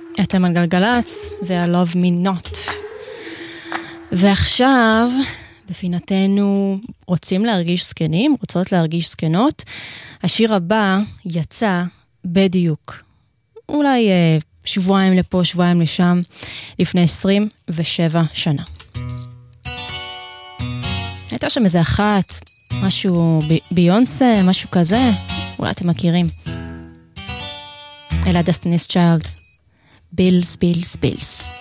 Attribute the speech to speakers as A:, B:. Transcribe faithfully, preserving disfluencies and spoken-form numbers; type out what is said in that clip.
A: אתם על גלגלץ, זה ה-Love Me Not. ועכשיו, בפינתנו, רוצים להרגיש זקנים, רוצות להרגיש זקנות. השיר הבא יצא בדיוק. אולי שבועיים לפה, שבועיים לשם, לפני עשרים ושבע שנה. הייתה שם איזה אחת, משהו ביונסה, משהו כזה, אולי אתם מכירים. אלה דסטיניס צ'יילד, בילס, בילס, בילס.